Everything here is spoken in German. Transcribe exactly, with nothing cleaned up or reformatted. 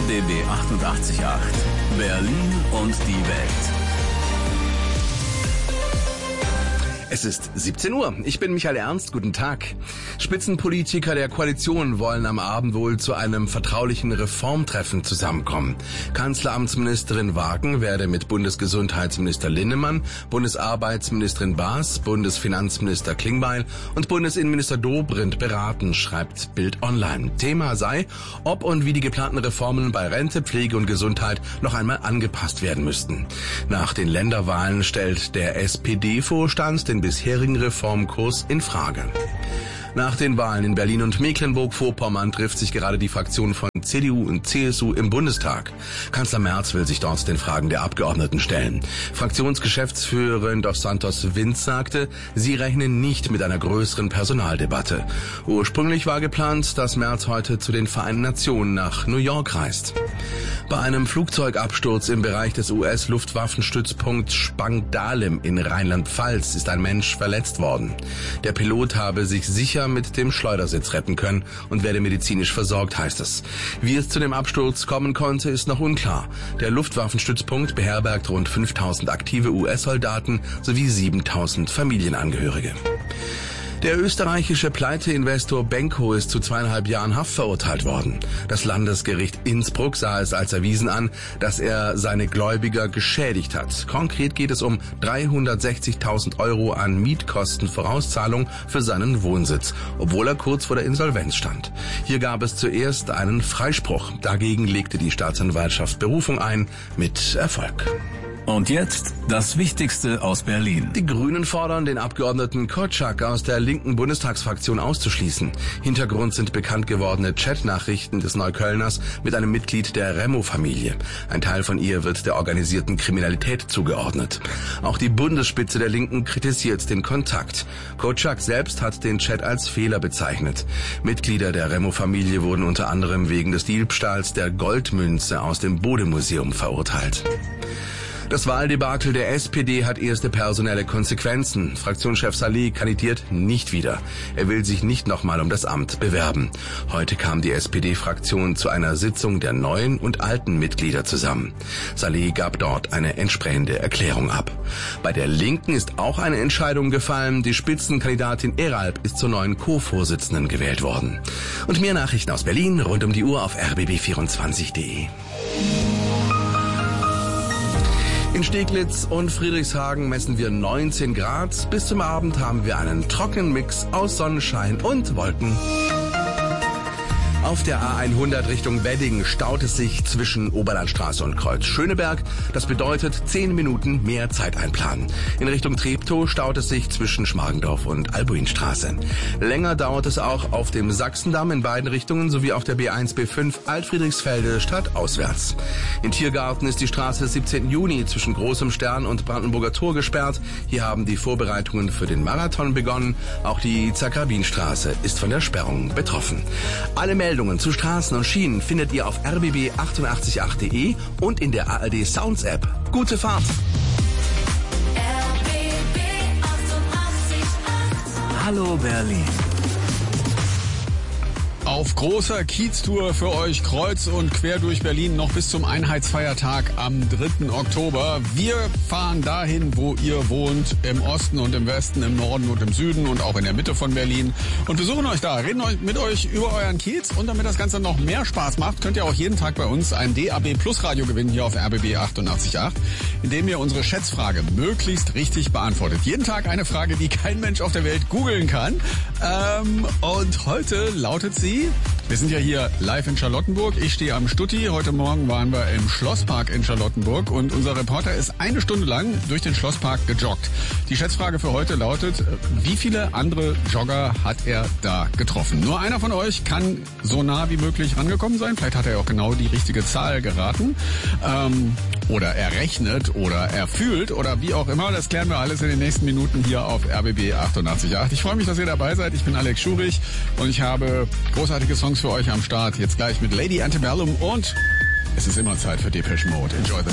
B B achtundachtzig Komma acht. Berlin und die Welt. Es ist siebzehn Uhr. Ich bin Michael Ernst. Guten Tag. Spitzenpolitiker der Koalition wollen am Abend wohl zu einem vertraulichen Reformtreffen zusammenkommen. Kanzleramtsministerin Wagen werde mit Bundesgesundheitsminister Linnemann, Bundesarbeitsministerin Baas, Bundesfinanzminister Klingbeil und Bundesinnenminister Dobrindt beraten, schreibt Bild Online. Thema sei, ob und wie die geplanten Reformen bei Rente, Pflege und Gesundheit noch einmal angepasst werden müssten. Nach den Länderwahlen stellt der S P D-Vorstand den bisherigen Reformkurs in Frage. Nach den Wahlen in Berlin und Mecklenburg-Vorpommern trifft sich gerade die Fraktion von C D U und C S U im Bundestag. Kanzler Merz will sich dort den Fragen der Abgeordneten stellen. Fraktionsgeschäftsführerin Dos Santos Vinz sagte, sie rechnen nicht mit einer größeren Personaldebatte. Ursprünglich war geplant, dass Merz heute zu den Vereinten Nationen nach New York reist. Bei einem Flugzeugabsturz im Bereich des U S-Luftwaffenstützpunkts Spangdahlem in Rheinland-Pfalz ist ein Mensch verletzt worden. Der Pilot habe sich sicher mit dem Schleudersitz retten können und werde medizinisch versorgt, heißt es. Wie es zu dem Absturz kommen konnte, ist noch unklar. Der Luftwaffenstützpunkt beherbergt rund fünftausend aktive U S-Soldaten sowie siebentausend Familienangehörige. Der österreichische Pleiteinvestor Benko ist zu zweieinhalb Jahren Haft verurteilt worden. Das Landesgericht Innsbruck sah es als erwiesen an, dass er seine Gläubiger geschädigt hat. Konkret geht es um dreihundertsechzigtausend Euro an Mietkostenvorauszahlung für seinen Wohnsitz, obwohl er kurz vor der Insolvenz stand. Hier gab es zuerst einen Freispruch. Dagegen legte die Staatsanwaltschaft Berufung ein, mit Erfolg. Und jetzt das Wichtigste aus Berlin. Die Grünen fordern, den Abgeordneten Korczak aus der linken Bundestagsfraktion auszuschließen. Hintergrund sind bekannt gewordene Chatnachrichten des Neuköllners mit einem Mitglied der Remo-Familie. Ein Teil von ihr wird der organisierten Kriminalität zugeordnet. Auch die Bundesspitze der Linken kritisiert den Kontakt. Korczak selbst hat den Chat als Fehler bezeichnet. Mitglieder der Remo-Familie wurden unter anderem wegen des Diebstahls der Goldmünze aus dem Bode-Museum verurteilt. Das Wahldebakel der S P D hat erste personelle Konsequenzen. Fraktionschef Saleh kandidiert nicht wieder. Er will sich nicht nochmal um das Amt bewerben. Heute kam die S P D-Fraktion zu einer Sitzung der neuen und alten Mitglieder zusammen. Saleh gab dort eine entsprechende Erklärung ab. Bei der Linken ist auch eine Entscheidung gefallen. Die Spitzenkandidatin Eralp ist zur neuen Co-Vorsitzenden gewählt worden. Und mehr Nachrichten aus Berlin rund um die Uhr auf r b b vierundzwanzig punkt d e. In Steglitz und Friedrichshagen messen wir neunzehn Grad. Bis zum Abend haben wir einen trockenen Mix aus Sonnenschein und Wolken. Auf der A hundert Richtung Wedding staut es sich zwischen Oberlandstraße und Kreuz Schöneberg. Das bedeutet zehn Minuten mehr Zeit einplanen. In Richtung Treptow staut es sich zwischen Schmargendorf und Albuinstraße. Länger dauert es auch auf dem Sachsendamm in beiden Richtungen sowie auf der B eins B fünf Altfriedrichsfelde stadtauswärts. In Tiergarten ist die Straße des siebzehnten Juni zwischen Großem Stern und Brandenburger Tor gesperrt. Hier haben die Vorbereitungen für den Marathon begonnen. Auch die Zagrabinstraße ist von der Sperrung betroffen. Alle Meldungen zu Straßen und Schienen findet ihr auf r b b achtundachtzig punkt acht punkt d e und in der A R D Sounds App. Gute Fahrt! R B B achtundachtzig Komma acht. Hallo Berlin. Auf großer Kieztour für euch kreuz und quer durch Berlin noch bis zum Einheitsfeiertag am dritten Oktober. Wir fahren dahin, wo ihr wohnt, im Osten und im Westen, im Norden und im Süden und auch in der Mitte von Berlin. Und wir suchen euch da, reden mit euch über euren Kiez. Und damit das Ganze noch mehr Spaß macht, könnt ihr auch jeden Tag bei uns ein D A B Plus Radio gewinnen hier auf R B B achtundachtzig Komma acht, indem ihr unsere Schätzfrage möglichst richtig beantwortet. Jeden Tag eine Frage, die kein Mensch auf der Welt googeln kann. Ähm, und heute lautet sie: Wir sind ja hier live in Charlottenburg. Ich stehe am Stutti. Heute Morgen waren wir im Schlosspark in Charlottenburg und unser Reporter ist eine Stunde lang durch den Schlosspark gejoggt. Die Schätzfrage für heute lautet: Wie viele andere Jogger hat er da getroffen? Nur einer von euch kann so nah wie möglich rangekommen sein. Vielleicht hat er auch genau die richtige Zahl geraten. Ähm, oder errechnet oder erfühlt oder wie auch immer. Das klären wir alles in den nächsten Minuten hier auf R B B achtundachtzig Komma acht. Ich freue mich, dass ihr dabei seid. Ich bin Alex Schurich und ich habe großartige Songs für euch am Start. Jetzt gleich mit Lady Antebellum und es ist immer Zeit für Depeche Mode. Enjoy the